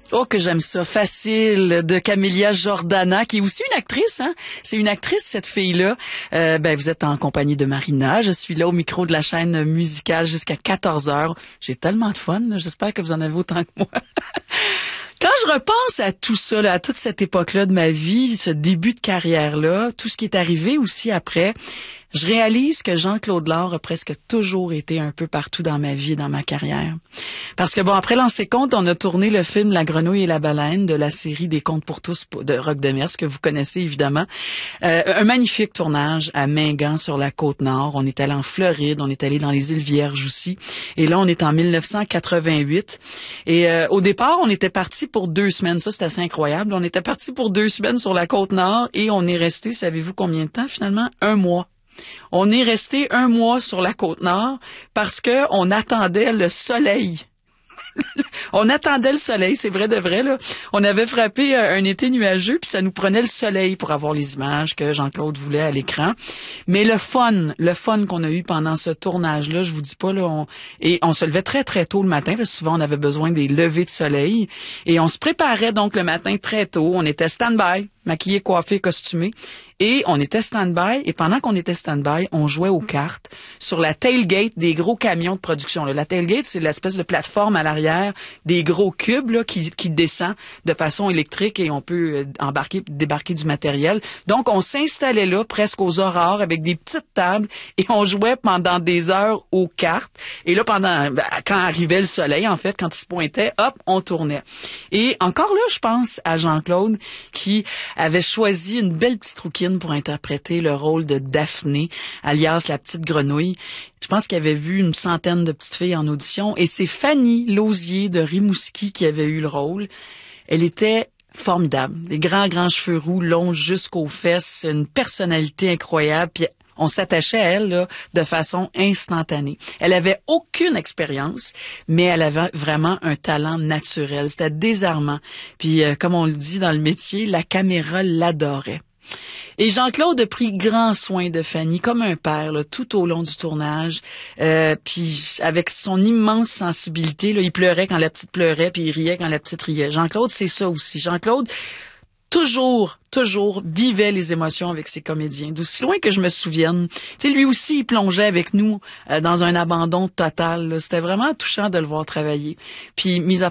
Oh, que j'aime ça. Facile, de Camélia Jordana, qui est aussi une actrice, hein. C'est une actrice, cette fille-là. Vous êtes en compagnie de Marina. Je suis là au micro de la chaîne musicale jusqu'à 14h. J'ai tellement de fun, là. J'espère que vous en avez autant que moi. Quand je repense à tout ça, là, à toute cette époque-là de ma vie, ce début de carrière-là, tout ce qui est arrivé aussi après, je réalise que Jean-Claude Lard a presque toujours été un peu partout dans ma vie et dans ma carrière. Parce que après Lancer Conte, on a tourné le film La Grenouille et la Baleine de la série des Contes pour tous de Roch Demers, que vous connaissez évidemment. Un magnifique tournage à Mingan sur la Côte-Nord. On est allé en Floride, on est allé dans les îles Vierges aussi. Et là, on est en 1988. Et au départ, on était parti pour 2 semaines. Ça, c'est assez incroyable. On était parti pour 2 semaines sur la Côte-Nord et on est resté, savez-vous combien de temps finalement? 1 mois. On est resté 1 mois sur la Côte-Nord parce que on attendait le soleil. On attendait le soleil, c'est vrai de vrai, là. On avait frappé un été nuageux, puis ça nous prenait le soleil pour avoir les images que Jean-Claude voulait à l'écran. Mais le fun qu'on a eu pendant ce tournage-là, je vous dis pas, là, on se levait très, très tôt le matin, parce que souvent, on avait besoin des levées de soleil. Et on se préparait donc le matin très tôt. On était stand-by, maquillés, coiffés, costumés. Et on était stand-by, et pendant qu'on était stand-by, on jouait aux cartes sur la tailgate des gros camions de production. La tailgate, c'est l'espèce de plateforme à l'arrière des gros cubes là, qui descend de façon électrique et on peut débarquer du matériel. Donc, on s'installait là presque aux aurores avec des petites tables et on jouait pendant des heures aux cartes. Et là, quand arrivait le soleil, en fait, quand il se pointait, hop, on tournait. Et encore là, je pense à Jean-Claude qui avait choisi une belle petite rouquine pour interpréter le rôle de Daphné, alias la petite grenouille. Je pense qu'il avait vu une centaine de petites filles en audition et c'est Fanny Lausier de Rimouski qui avait eu le rôle. Elle était formidable. Des grands cheveux roux, longs jusqu'aux fesses, une personnalité incroyable, puis on s'attachait à elle là, de façon instantanée. Elle avait aucune expérience, mais elle avait vraiment un talent naturel. C'était désarmant. Puis, comme on le dit dans le métier, la caméra l'adorait. Et Jean-Claude a pris grand soin de Fanny, comme un père, là, tout au long du tournage. Puis avec son immense sensibilité, là, il pleurait quand la petite pleurait, puis il riait quand la petite riait. Jean-Claude, c'est ça aussi. Jean-Claude, toujours vivait les émotions avec ses comédiens. D'aussi loin que je me souvienne. Tu sais, lui aussi, il plongeait avec nous dans un abandon total. Là. C'était vraiment touchant de le voir travailler. Puis, mis à